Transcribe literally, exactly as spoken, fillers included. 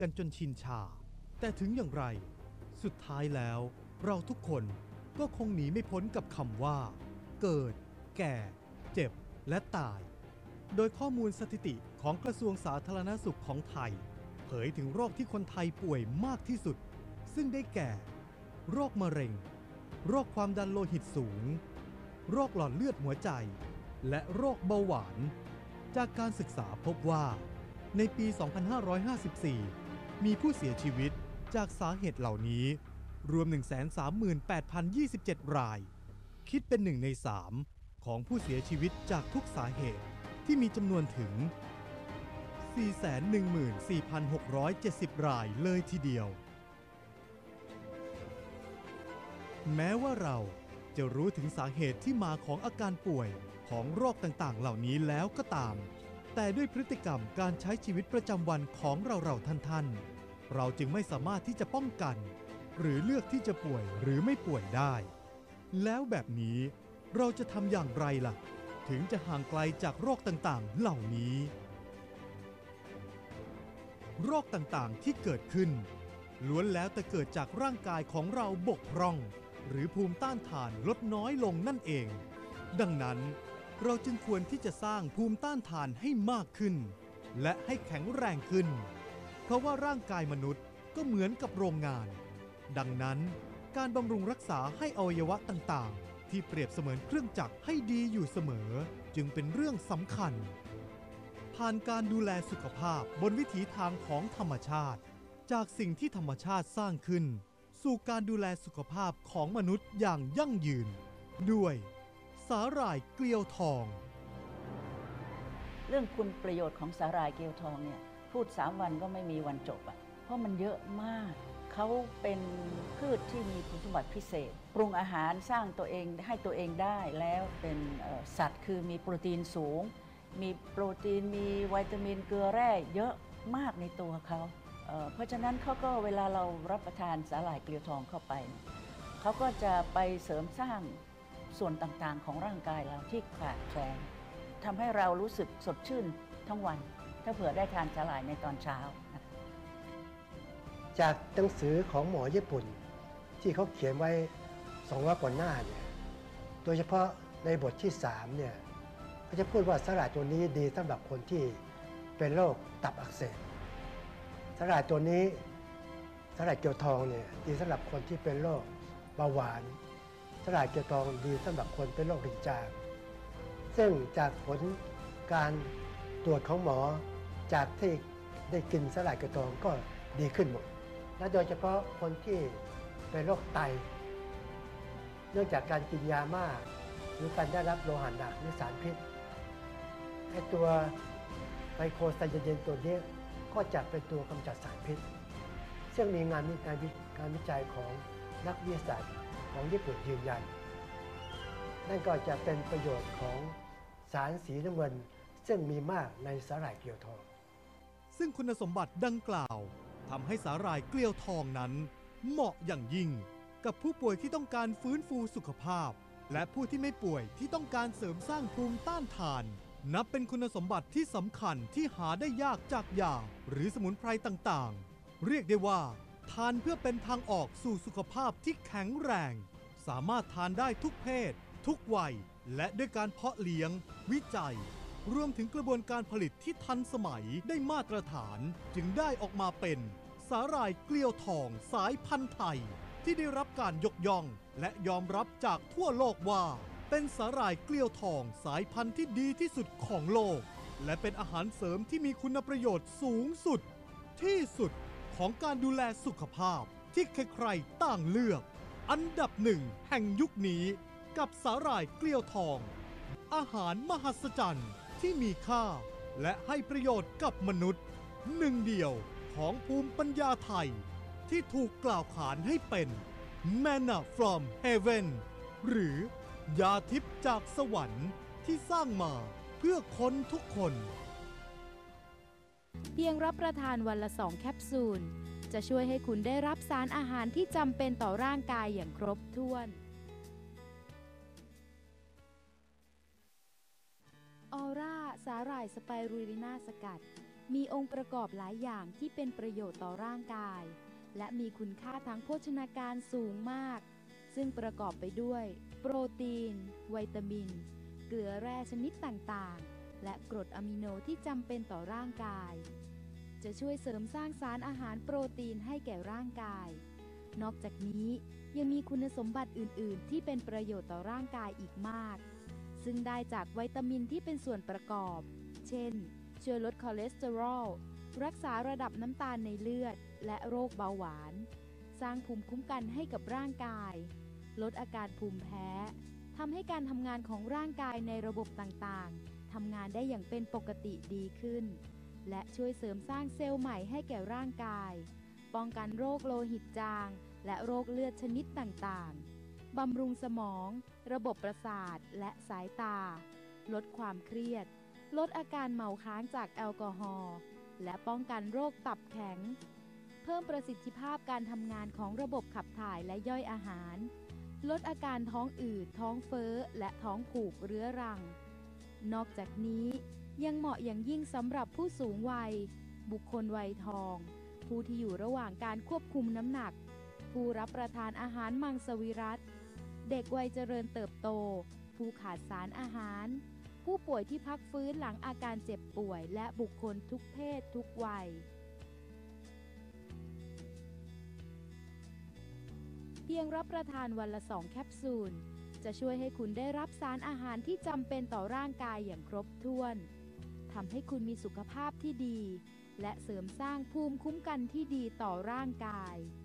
กันจนชินชาแต่ถึงอย่างไรสุดท้ายแล้วเราทุกคนก็คงหนีไม่พ้นกับคำว่าเกิดแก่เจ็บและตายโดยข้อมูลสถิติของกระทรวงสาธารณสุขของไทยเผยถึงโรคที่คนไทยป่วยมากที่สุดซึ่งได้แก่โรคมะเร็งโรคความดันโลหิตสูงโรคหลอดเลือดหัวใจและโรคเบาหวานจากการศึกษาพบว่าในปี สองพันห้าร้อยห้าสิบสี่ มีผู้เสียชีวิตจากสาเหตุเหล่านี้รวม หนึ่งแสนสามหมื่นแปดพันยี่สิบเจ็ด รายคิดเป็นหนึ่งในสามของผู้เสียชีวิตจากทุกสาเหตุที่มีจำนวนถึง สี่แสนหนึ่งหมื่นสี่พันหกร้อยเจ็ดสิบ รายเลยทีเดียวแม้ว่าเราจะรู้ถึงสาเหตุที่มาของอาการป่วยของโรคต่างๆเหล่านี้แล้วก็ตามแต่ด้วยพฤติกรรมการใช้ชีวิตประจำวันของเราๆท่านๆเราจึงไม่สามารถที่จะป้องกันหรือเลือกที่จะป่วยหรือไม่ป่วยได้แล้วแบบนี้เราจะทำอย่างไรล่ะถึงจะห่างไกลจากโรคต่างๆเหล่านี้โรคต่างๆที่เกิดขึ้นล้วนแล้วแต่เกิดจากร่างกายของเราบกพร่องหรือภูมิต้านทานลดน้อยลงนั่นเองดังนั้นเราจึงควรที่จะสร้างภูมิต้านทานให้มากขึ้นและให้แข็งแรงขึ้นเพราะว่าร่างกายมนุษย์ก็เหมือนกับโรงงานดังนั้นการบำรุงรักษาให้อวัยวะต่างๆที่เปรียบเสมือนเครื่องจักรให้ดีอยู่เสมอจึงเป็นเรื่องสำคัญผ่านการดูแลสุขภาพบนวิถีทางของธรรมชาติจากสิ่งที่ธรรมชาติสร้างขึ้นสู่การดูแลสุขภาพของมนุษย์อย่างยั่งยืนด้วยสาหร่ายเกลียวทองเรื่องคุณประโยชน์ของสาหร่ายเกลียวทองเนี่ยพูดสามวันก็ไม่มีวันจบอ่ะเพราะมันเยอะมากเขาเป็นพืชที่มีคุณสมบัติพิเศษปรุงอาหารสร้างตัวเองให้ตัวเองได้แล้วเป็นสัตว์คือมีโปรตีนสูงมีโปรตีนมีวิตามินเกลือแร่เยอะมากในตัวเขาเอ่อเพราะฉะนั้นเขาก็เวลาเรารับประทานสาหร่ายเกลียวทองเข้าไปเขาก็จะไปเสริมสร้างส่วนต่างๆของร่างกายเราที่ขาดแคลนทำให้เรารู้สึกสดชื่นทั้งวันถ้าเผื่อได้ทานสาหร่ายในตอนเช้านะคะจากหนังสือของหมอญี่ปุ่นที่เขาเขียนไว้สองร้อยกว่าหน้าเนี่ยโดยเฉพาะในบทที่สามเนี่ยเขาจะพูดว่าสาหร่ายตัวนี้ดีสำหรับคนที่เป็นโรคตับอักเสบสาหร่ายตัวนี้สาหร่ายเกลียวทองเนี่ยดีสำหรับคนที่เป็นโรคเบาหวานสาหร่ายเกลียวทองดีสำหรับคนเป็นโรครินจางซึ่งจากผลการตรวจของหมอจากที่ได้กินสาหร่ายเกลียวทองก็ดีขึ้นหมดและโดยเฉพาะคนที่เป็นโรคไตเนื่องจากการกินยามากหรือการได้รับโลหะหนักหรือสารพิษไอตัวไมโครไซยาเดนตัวนี้ก็จะเป็นตัวกำจัดสารพิษซึ่งมีงานวิจัยการวิจัยของนักวิทยาศาสตร์ของญี่ปุ่นยืนยันนั่นก็จะเป็นประโยชน์ของสารสีน้ำเงินซึ่งมีมากในสาหร่ายเกลียวทองซึ่งคุณสมบัติดังกล่าวทำให้สาหร่ายเกลียวทองนั้นเหมาะอย่างยิ่งกับผู้ป่วยที่ต้องการฟื้นฟูสุขภาพและผู้ที่ไม่ป่วยที่ต้องการเสริมสร้างภูมิต้านทานนับเป็นคุณสมบัติที่สำคัญที่หาได้ยากจากยาหรือสมุนไพรต่างๆเรียกได้ว่าทานเพื่อเป็นทางออกสู่สุขภาพที่แข็งแรงสามารถทานได้ทุกเพศทุกวัยและด้วยการเพาะเลี้ยงวิจัยรวมถึงกระบวนการผลิตที่ทันสมัยได้มาตรฐานจึงได้ออกมาเป็นสาหร่ายเกลียวทองสายพันธุ์ไทยที่ได้รับการยกย่องและยอมรับจากทั่วโลกว่าเป็นสาหร่ายเกลียวทองสายพันธุ์ที่ดีที่สุดของโลกและเป็นอาหารเสริมที่มีคุณประโยชน์สูงสุดที่สุดของการดูแลสุขภาพที่ใครๆต่างเลือกอันดับหนึ่งแห่งยุคนี้กับสาหร่ายเกลียวทองอาหารมหัศจรรย์ที่มีค่าและให้ประโยชน์กับมนุษย์หนึ่งเดียวของภูมิปัญญาไทยที่ถูกกล่าวขานให้เป็น Manna from Heaven หรือยาทิพย์จากสวรรค์ที่สร้างมาเพื่อคนทุกคนเพียงรับประทานวันละสองแคปซูลจะช่วยให้คุณได้รับสารอาหารที่จำเป็นต่อร่างกายอย่างครบถ้วนออร่าสาหร่ายสไปรูลิน่าสกัดมีองค์ประกอบหลายอย่างที่เป็นประโยชน์ต่อร่างกาย และมีคุณค่าทางโภชนาการสูงมากซึ่งประกอบไปด้วยโปรตีนวิตามินเกลือแร่ชนิดต่างๆและกรดอะมิโนที่จำเป็นต่อร่างกายจะช่วยเสริมสร้างสารอาหารโปรตีนให้แก่ร่างกายนอกจากนี้ยังมีคุณสมบัติอื่นๆที่เป็นประโยชน์ต่อร่างกายอีกมากซึ่งได้จากวิตามินที่เป็นส่วนประกอบเช่นช่วยลดคอเลสเตอรอลรักษาระดับน้ำตาลในเลือดและโรคเบาหวานสร้างภูมิคุ้มกันให้กับร่างกายลดอาการภูมิแพ้ทำให้การทำงานของร่างกายในระบบต่างๆทำงานได้อย่างเป็นปกติดีขึ้นและช่วยเสริมสร้างเซลล์ใหม่ให้แก่ร่างกายป้องกันโรคโลหิตจางและโรคเลือดชนิดต่างๆบำรุงสมองระบบประสาทและสายตาลดความเครียดลดอาการเมาค้างจากแอลกอฮอล์และป้องกันโรคตับแข็งเพิ่มประสิทธิภาพการทำงานของระบบขับถ่ายและย่อยอาหารลดอาการท้องอืดท้องเฟ้อและท้องผูกเรื้อรังนอกจากนี้ยังเหมาะอย่างยิ่งสำหรับผู้สูงวัยบุคคลวัยทองผู้ที่อยู่ระหว่างการควบคุมน้ำหนักผู้รับประทานอาหารมังสวิรัติเด็กวัยเจริญเติบโตผู้ขาดสารอาหารผู้ป่วยที่พักฟื้นหลังอาการเจ็บป่วยและบุคคลทุกเพศทุกวัยเพียงรับประทานวันละสองแคปซูลจะช่วยให้คุณได้รับสารอาหารที่จำเป็นต่อร่างกายอย่างครบถ้วนทำให้คุณมีสุขภาพที่ดีและเสริมสร้างภูมิคุ้มกันที่ดีต่อร่างกาย